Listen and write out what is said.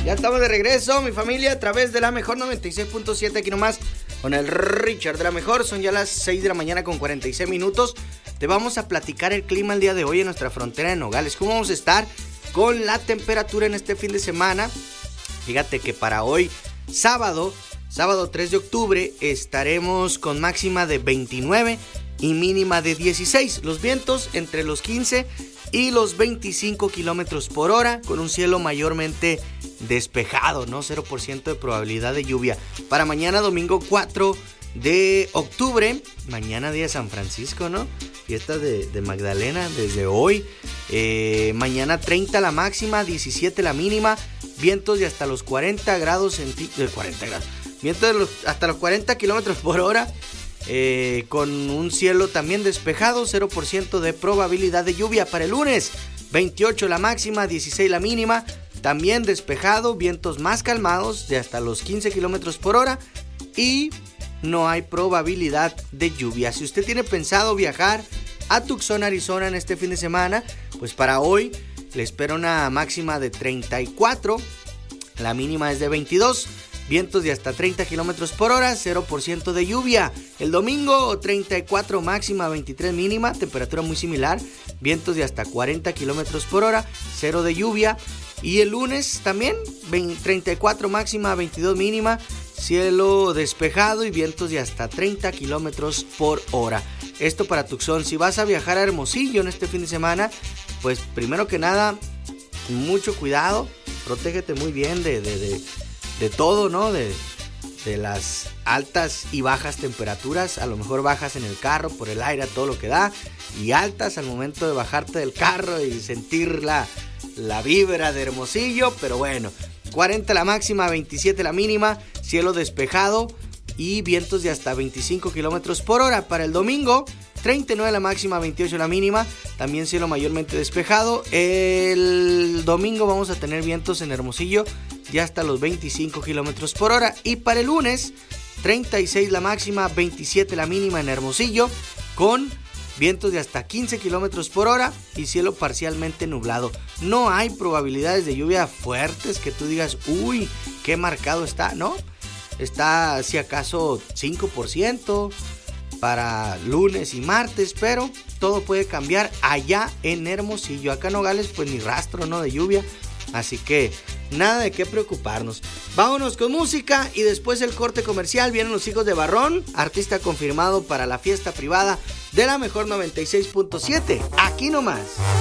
Ya estamos de regreso, mi familia, a través de la mejor 96.7, aquí nomás con el Richard de la mejor. Son ya las 6 de la mañana con 46 minutos. Te vamos a platicar el clima el día de hoy en nuestra frontera de Nogales. ¿Cómo vamos a estar con la temperatura en este fin de semana? Fíjate que para hoy, sábado 3 de octubre, estaremos con máxima de 29 y mínima de 16. Los vientos entre los 15 y los 25 kilómetros por hora, con un cielo mayormente despejado, ¿no? 0% de probabilidad de lluvia. Para mañana, domingo 4 de octubre, mañana día de San Francisco, ¿no? Fiesta de Magdalena desde hoy. Mañana 30 la máxima, 17 la mínima. Vientos de hasta los 40 grados vientos hasta los 40 kilómetros por hora. Con un cielo también despejado, 0% de probabilidad de lluvia. Para el lunes, 28 la máxima, 16 la mínima, también despejado, vientos más calmados de hasta los 15 kilómetros por hora y no hay probabilidad de lluvia. Si usted tiene pensado viajar a Tucson, Arizona en este fin de semana, pues para hoy le espera una máxima de 34, la mínima es de 22. Vientos de hasta 30 kilómetros por hora, 0% de lluvia. El domingo, 34 máxima, 23 mínima, temperatura muy similar. Vientos de hasta 40 kilómetros por hora, 0 de lluvia. Y el lunes también, 34 máxima, 22 mínima, cielo despejado y vientos de hasta 30 kilómetros por hora. Esto para Tucson. Si vas a viajar a Hermosillo en este fin de semana, pues primero que nada, mucho cuidado. Protégete muy bien de todo, ¿no? De las altas y bajas temperaturas. A lo mejor bajas en el carro por el aire a todo lo que da, y altas al momento de bajarte del carro y sentir la vibra de Hermosillo. Pero bueno, 40 la máxima, 27 la mínima, cielo despejado y vientos de hasta 25 kilómetros por hora. Para el domingo, 39 la máxima, 28 la mínima, también cielo mayormente despejado. El domingo vamos a tener vientos en Hermosillo ya hasta los 25 kilómetros por hora. Y para el lunes, 36 la máxima, 27 la mínima en Hermosillo, con vientos de hasta 15 kilómetros por hora y cielo parcialmente nublado. No hay probabilidades de lluvia fuertes que tú digas, uy, qué marcado está, ¿no? Está si acaso 5% para lunes y martes, pero todo puede cambiar allá en Hermosillo. Acá en Nogales pues ni rastro, ¿no?, de lluvia, así que nada de qué preocuparnos. Vámonos con música y después el corte comercial. Vienen los Hijos de Barrón, artista confirmado para la fiesta privada de la mejor 96.7, aquí nomás.